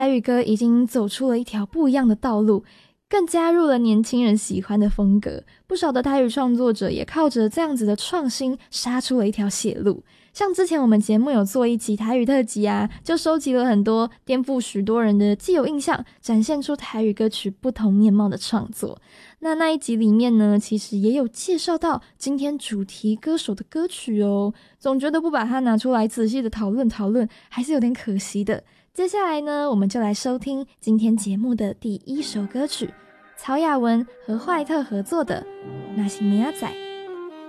台语歌已经走出了一条不一样的道路，更加入了年轻人喜欢的风格。不少的台语创作者也靠着这样子的创新杀出了一条血路。像之前我们节目有做一集台语特辑啊，就收集了很多颠覆许多人的既有印象，展现出台语歌曲不同面貌的创作。那一集里面呢，其实也有介绍到今天主题歌手的歌曲哦，总觉得不把它拿出来仔细的讨论，还是有点可惜的。接下来呢，我们就来收听今天节目的第一首歌曲，曹雅雯和坏特合作的《那是明仔载》。